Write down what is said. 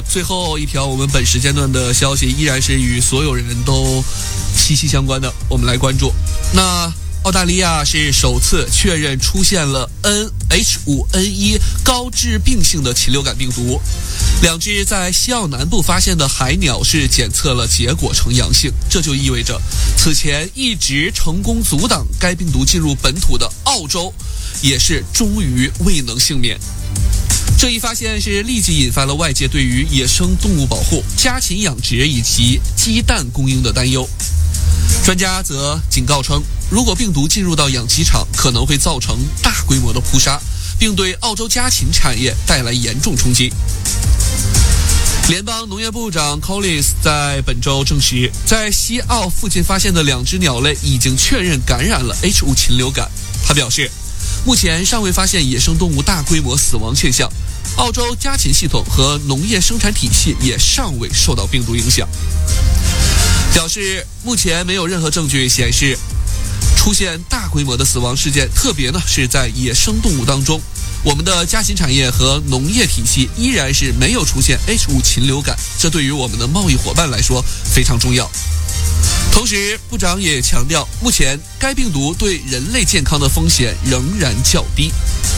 最后一条我们本时间段的消息依然是与所有人都息息相关的，我们来关注。那澳大利亚是首次确认出现了 H5N1 高致病性的禽流感病毒，两只在西澳南部发现的海鸟是检测了结果呈阳性，这就意味着此前一直成功阻挡该病毒进入本土的澳洲也是终于未能幸免。这一发现是立即引发了外界对于野生动物保护、家禽养殖以及鸡蛋供应的担忧。专家则警告称，如果病毒进入到养鸡场，可能会造成大规模的扑杀，并对澳洲家禽产业带来严重冲击。联邦农业部长 Collins 在本周证实，在西澳附近发现的两只鸟类已经确认感染了 H5 禽流感。他表示，目前尚未发现野生动物大规模死亡现象，澳洲家禽系统和农业生产体系也尚未受到病毒影响。表示目前没有任何证据显示出现大规模的死亡事件，特别呢是在野生动物当中，我们的家禽产业和农业体系依然是没有出现 H5 禽流感，这对于我们的贸易伙伴来说非常重要。同时，部长也强调，目前该病毒对人类健康的风险仍然较低。